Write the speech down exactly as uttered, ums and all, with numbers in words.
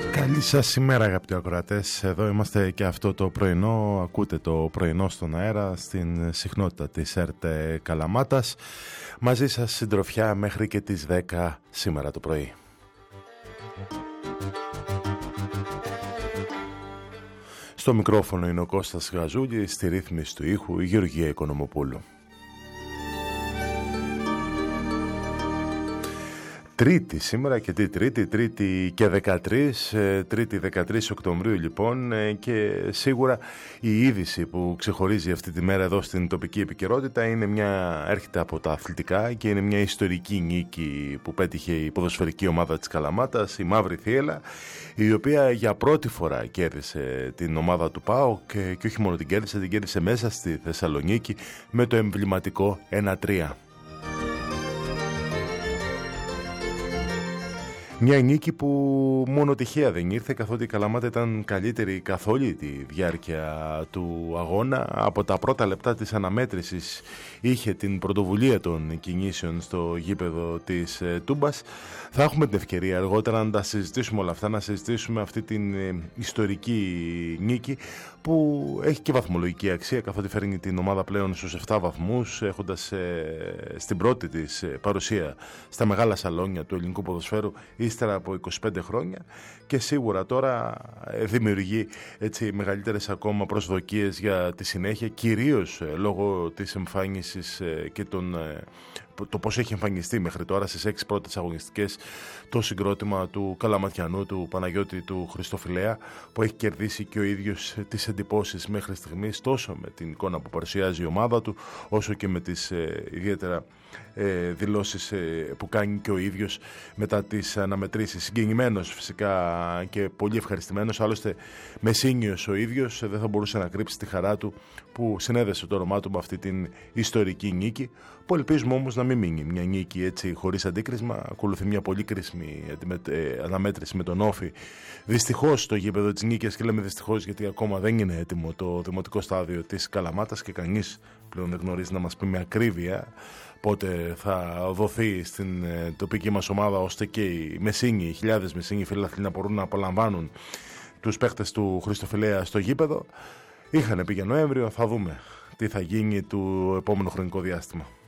Καλή σας σήμερα αγαπητοί ακροατές. Εδώ είμαστε και αυτό το πρωινό. Ακούτε το πρωινό στον αέρα στην συχνότητα της ΕΡΤ Καλαμάτας. Μαζί σας συντροφιά μέχρι και τις δέκα σήμερα το πρωί. Στο μικρόφωνο είναι ο Κώστας Γαζούλης, στη ρύθμιση του ήχου η Γεωργία Οικονομοπούλου. Τρίτη σήμερα και τι τρίτη, τρίτη και δεκατρείς, τρίτη δεκατρείς Οκτωβρίου λοιπόν, και σίγουρα η είδηση που ξεχωρίζει αυτή τη μέρα εδώ στην τοπική επικαιρότητα είναι μια, έρχεται από τα αθλητικά και είναι μια ιστορική νίκη που πέτυχε η ποδοσφαιρική ομάδα της Καλαμάτας, η Μαύρη Θύελλα, η οποία για πρώτη φορά κέρδισε την ομάδα του ΠΑΟΚ και, και όχι μόνο την κέρδισε, την κέρδισε μέσα στη Θεσσαλονίκη με το εμβληματικό ένα τρία. Μια νίκη που μόνο τυχαία δεν ήρθε, καθότι η Καλαμάτα ήταν καλύτερη καθ' όλη τη διάρκεια του αγώνα. Από τα πρώτα λεπτά της αναμέτρησης είχε την πρωτοβουλία των κινήσεων στο γήπεδο της ε, Τούμπας. Θα έχουμε την ευκαιρία αργότερα να τα συζητήσουμε όλα αυτά, να συζητήσουμε αυτή την ε, ιστορική νίκη που έχει και βαθμολογική αξία, καθότι φέρνει την ομάδα πλέον στους επτά βαθμούς, έχοντας ε, στην πρώτη της ε, παρουσία στα μεγάλα σαλόνια του ελληνικού ποδοσφαίρου ύστερα από είκοσι πέντε χρόνια, και σίγουρα τώρα ε, δημιουργεί έτσι μεγαλύτερες ακόμα προσδοκίες για τη συνέχεια, κυρίως ε, λόγω της εμφάνισης ε, και των ε, το πώς έχει εμφανιστεί μέχρι τώρα στις έξι πρώτες αγωνιστικές το συγκρότημα του Καλαματιανού, του Παναγιώτη του Χριστοφιλέα, που έχει κερδίσει και ο ίδιος τις εντυπώσεις μέχρι στιγμής, τόσο με την εικόνα που παρουσιάζει η ομάδα του, όσο και με τις ε, ιδιαίτερα ε, δηλώσεις ε, που κάνει και ο ίδιος μετά τις αναμετρήσεις. Συγκινημένος φυσικά και πολύ ευχαριστημένος, άλλωστε μεσίνιος ο ίδιος, δεν θα μπορούσε να κρύψει τη χαρά του που συνέδεσε το όνομά του με αυτή την ιστορική νίκη, που ελπίζουμε όμως να μην μείνει μια νίκη έτσι χωρίς αντίκρισμα. Ακολουθεί μια πολύ κρίσιμη αναμέτρηση με τον Όφη, δυστυχώς στο γήπεδο της νίκης, και λέμε δυστυχώς γιατί ακόμα δεν είναι έτοιμο το δημοτικό στάδιο της Καλαμάτας και κανείς πλέον δεν γνωρίζει να μας πει με ακρίβεια πότε θα δοθεί στην τοπική μας ομάδα, ώστε και οι Μεσίνοι, οι χιλιάδες Μεσίνοι φίλαθλοι να μπορούν να απολαμβάνουν τους παίχτες του Χριστοφιλέα στο γήπεδο. Είχαν πει για Νοέμβριο, θα δούμε τι θα γίνει του επόμενο χρονικό διάστημα.